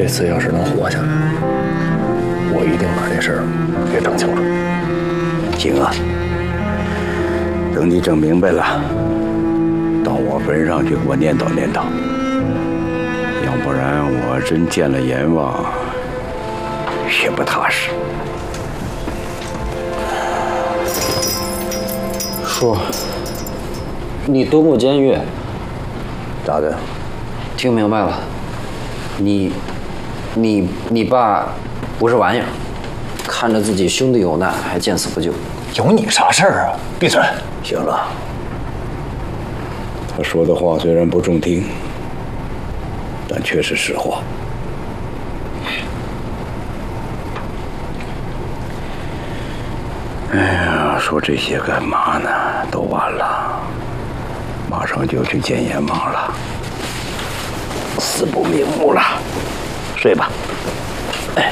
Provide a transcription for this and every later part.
这次要是能活下来，我一定把这事儿给整清楚。 行啊，等你整明白了，到我坟上去给我念叨念叨，要不然我真见了阎王也不踏实。 叔，你蹲过监狱？ 咋的？ 听明白了，你爸不是玩意儿，看着自己兄弟有难还见死不救。 有你啥事儿啊？闭嘴！ 行了，他说的话虽然不中听，但却是实话。哎呀，说这些干嘛呢？都晚了，马上就去见阎王了，死不瞑目了。睡吧。哎。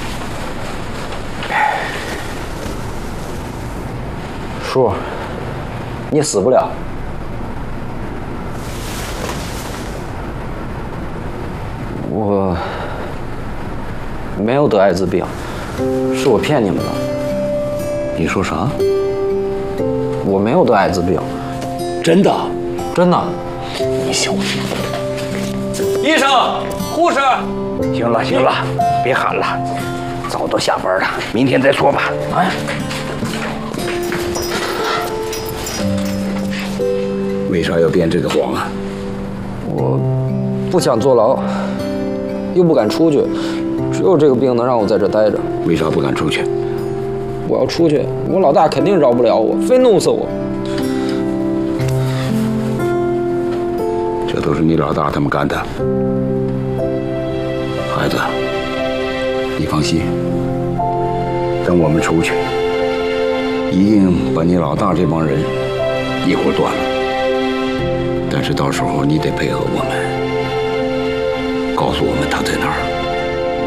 叔，你死不了。我没有得艾滋病，是我骗你们的。 你说啥？ 我没有得艾滋病， 真的？ 真的。 你小心！ 医生、护士， 行了行了，别喊了，早都下班了，明天再说吧。哎。为啥要编这个谎啊？ 我不想坐牢，又不敢出去，只有这个病能让我在这待着。 为啥不敢出去？ 我要出去，我老大肯定饶不了我，非弄死我。 这都是你老大他们干的。孩子，你放心，等我们出去，一定把你老大这帮人一锅端了。但是到时候你得配合我们，告诉我们他在哪儿。